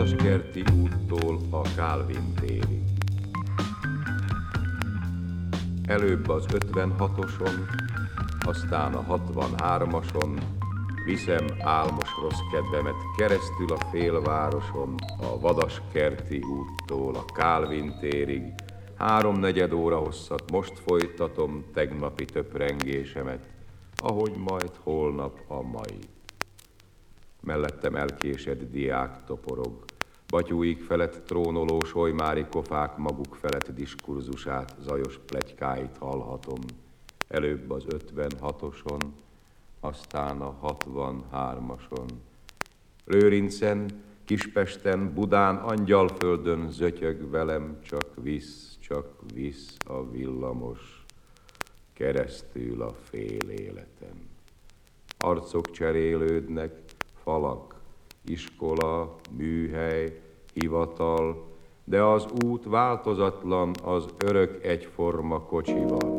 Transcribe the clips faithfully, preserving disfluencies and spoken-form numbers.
Vadaskerti úttól a Kálvin térig. Előbb az ötvenhatoson, aztán a hatvanhármason viszem álmos rossz kedvemet keresztül a félvároson, a Vadaskerti úttól a Kálvin térig. Háromnegyed óra hosszat most folytatom tegnapi töprengésemet, ahogy majd holnap a mai. Mellettem elkésett diák toporog, batyúik felett trónoló solymári kofák maguk felett diskurzusát, zajos pletykáit hallhatom. Előbb az ötvenhatoson, aztán a hatvanhármason. Lőrincen, Kispesten, Budán, Angyalföldön zötyög velem, csak visz, csak visz a villamos, keresztül a fél életem. Arcok cserélődnek, falak, iskola, műhely, hivatal, de az út változatlan, az örök egyforma kocsival.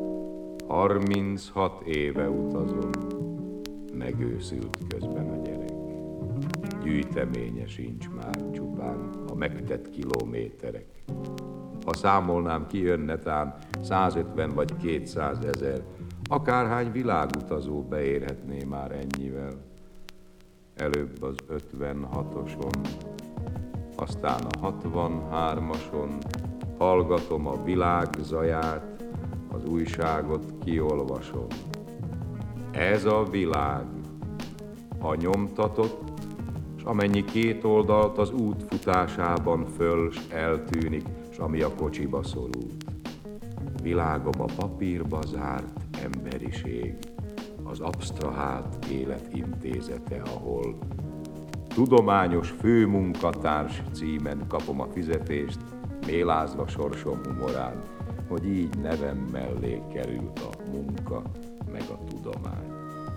Harminchat éve utazom, megőszült közben a gyerek. Gyűjteménye sincs már, csupán a megtett kilométerek. Ha számolnám, kijön netán százötven vagy kétszázezer, akárhány világutazó beérhetné már ennyivel. Előbb az ötvenhatoson, aztán a hatvanhármason hallgatom a világ zaját, az újságot kiolvasom. Ez a világ, a nyomtatott, s amennyi két oldalt az út futásában föl s eltűnik, s ami a kocsiba szorult. Világom a papírba zárt emberiség, az absztrahált élet intézete, ahol tudományos főmunkatárs címen kapom a fizetést, mélázva sorsom humorán, hogy így nevem mellé került a munka meg a tudomány.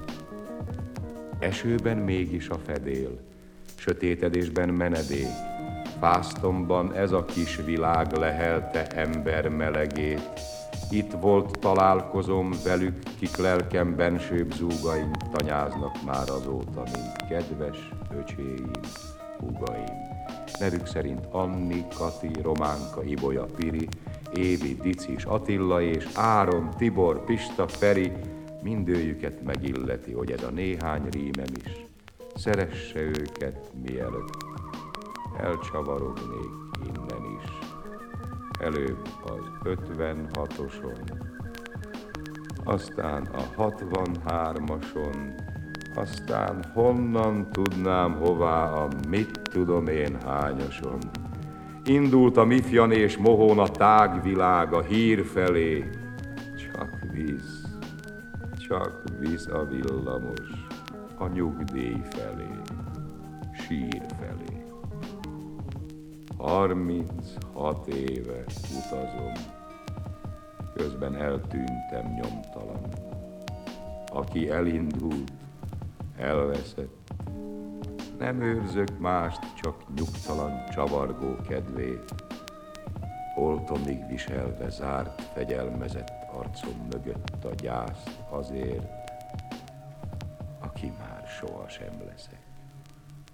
Esőben mégis a fedél, sötétedésben menedék, fásztomban ez a kis világ lehelte ember melegét. Itt volt találkozom velük, kik lelkem bensőbb zúgaim tanyáznak már azóta, mint kedves öcséim, húgaim. Nevük szerint Anni, Kati, Románka, Ibolya, Piri, Évi, Dicis, Attila és Áron, Tibor, Pista, Feri, mindőjüket megilleti, hogy ez a néhány rímem is szeresse őket, mielőtt elcsavarognék innen is. Előbb az ötvenhatoson, aztán a hatvanhármason, aztán honnan tudnám hová a mit tudom én hányason. Indult a Mifjan és Mohón a tágvilág a hír felé, csak visz, csak visz a villamos a nyugdíj felé, sír felé. Harminchat éve utazom, közben eltűntem nyomtalan. Aki elindult, elveszett, nem őrzök mást, csak nyugtalan, csavargó kedvét. Holtomig viselve zárt, fegyelmezett arcom mögött a gyászt azért, aki már sohasem leszek.